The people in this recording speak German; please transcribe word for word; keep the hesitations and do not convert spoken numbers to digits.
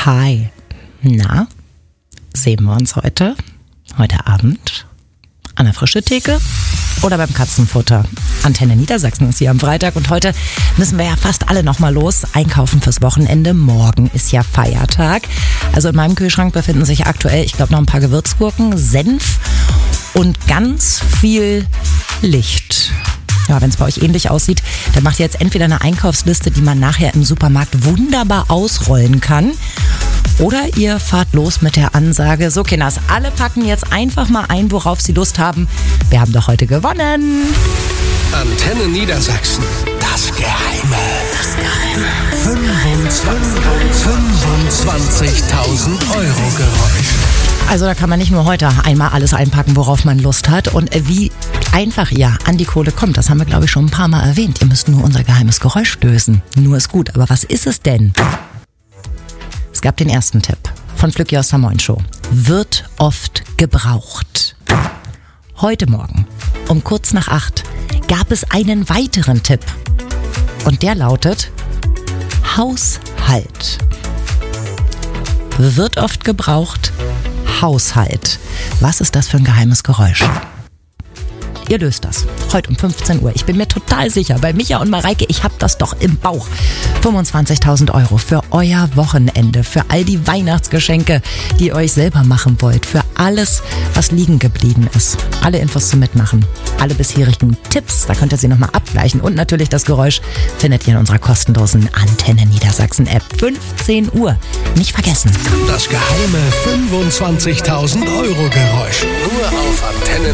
Hi. Na, sehen wir uns heute? Heute Abend? An der frischen Theke? Oder beim Katzenfutter? Antenne Niedersachsen ist hier am Freitag und heute müssen wir ja fast alle nochmal los. Einkaufen fürs Wochenende. Morgen ist ja Feiertag. Also in meinem Kühlschrank befinden sich aktuell, ich glaube, noch ein paar Gewürzgurken, Senf und ganz viel Licht. Ja, wenn es bei euch ähnlich aussieht, dann macht ihr jetzt entweder eine Einkaufsliste, die man nachher im Supermarkt wunderbar ausrollen kann. Oder ihr fahrt los mit der Ansage, so Kinders, alle packen jetzt einfach mal ein, worauf sie Lust haben. Wir haben doch heute gewonnen. Antenne Niedersachsen. Das Geheime. Das Geheime. fünfundzwanzigtausend Euro Geräusch. Also da kann man nicht nur heute einmal alles einpacken, worauf man Lust hat. Und wie einfach ihr an die Kohle kommt, das haben wir, glaube ich, schon ein paar Mal erwähnt. Ihr müsst nur unser geheimes Geräusch lösen. Nur ist gut. Aber was ist es denn? Es gab den ersten Tipp von Flücki aus der Moin Show. Wird oft gebraucht. Heute Morgen um kurz nach acht gab es einen weiteren Tipp. Und der lautet Haushalt. Wird oft gebraucht. Haushalt. Was ist das für ein geheimes Geräusch? Ihr löst das. Heute um fünfzehn Uhr. Ich bin mir total sicher, bei Micha und Mareike, ich hab das doch im Bauch. fünfundzwanzigtausend Euro für euer Wochenende, für all die Weihnachtsgeschenke, die ihr euch selber machen wollt, für alles, was liegen geblieben ist. Alle Infos zum Mitmachen, alle bisherigen Tipps, da könnt ihr sie nochmal abgleichen. Und natürlich das Geräusch findet ihr in unserer kostenlosen Antenne Niedersachsen App. fünfzehn Uhr. Nicht vergessen. Das geheime fünfundzwanzigtausend Euro Geräusch. Nur auf Antenne